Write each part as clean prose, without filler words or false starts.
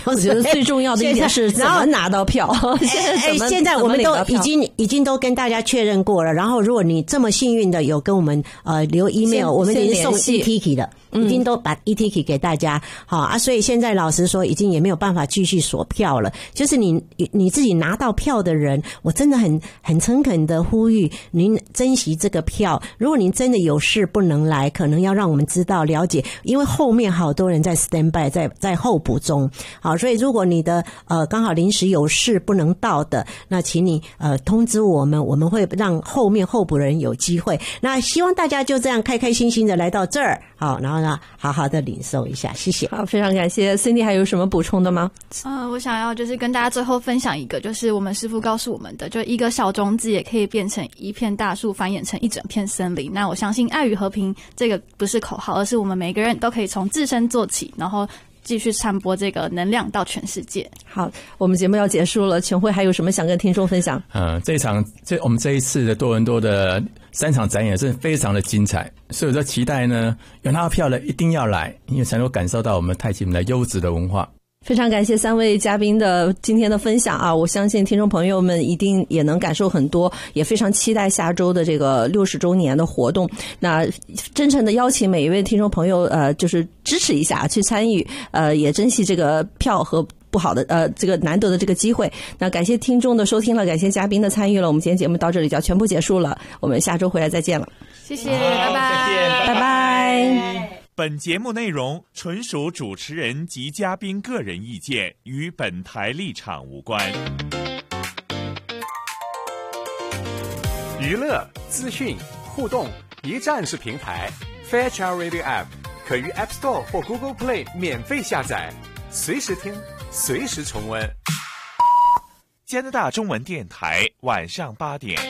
我觉得最重要的一点是怎么拿到票。 现在我们都已经都跟大家确认过了。然后，如果你这么幸运的有跟我们留 email， 我们已经送 e-ticket 了。已经都把 e-ticket 给大家，好啊，所以现在老实说，已经也没有办法继续锁票了。就是你自己拿到票的人，我真的很诚恳的呼吁您珍惜这个票。如果您真的有事不能来，可能要让我们知道了解，因为后面好多人在 stand by， 在候补中。好，所以如果你的刚好临时有事不能到的，那请你通知我们，我们会让后面候补人有机会。那希望大家就这样开开心心的来到这儿，好，然后呢，好好的领受一下，谢谢。 好，非常感谢。 Cindy 还有什么补充的吗？ 我想要就是跟大家最后分享一个，就是我们师父告诉我们的，就一个小种子也可以变成一片大树，繁衍成一整片森林。那我相信爱与和平这个不是口号，而是我们每个人都可以从自身做起，然后继续传播这个能量到全世界。 好，我们节目要结束了，全辉还有什么想跟听众分享？ 我们这一次的多伦多的3场展演是非常的精彩，所以我在期待呢，有拿到票的一定要来，因为才能够感受到我们太极门的优质的文化。 非常感谢3位嘉宾的今天的分享啊！我相信听众朋友们一定也能感受很多，也非常期待下周的这个60周年的活动。那真诚的邀请每一位听众朋友就是支持一下去参与，也珍惜这个票和不好的这个难得的这个机会。那感谢听众的收听了，感谢嘉宾的参与了，我们今天节目到这里就要全部结束了，我们下周回来再见了。 谢谢，拜拜， 再见， 拜拜。 本节目内容纯属主持人及嘉宾个人意见，与本台立场无关。 娱乐、资讯、互动一站式平台 Fairchild Radio App 可于 App Store 或 Google Play 免费下载，随时听，随时重温。 加拿大中文电台晚上8点。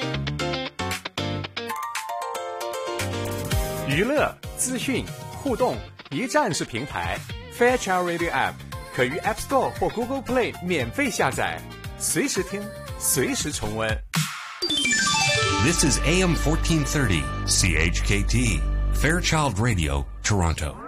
娱乐、资讯、互动一站式平台 Fairchild Radio App 可于 App Store 或 Google Play 免费下载，随时听，随时重温。 This is AM 1430 CHKT Fairchild Radio, Toronto.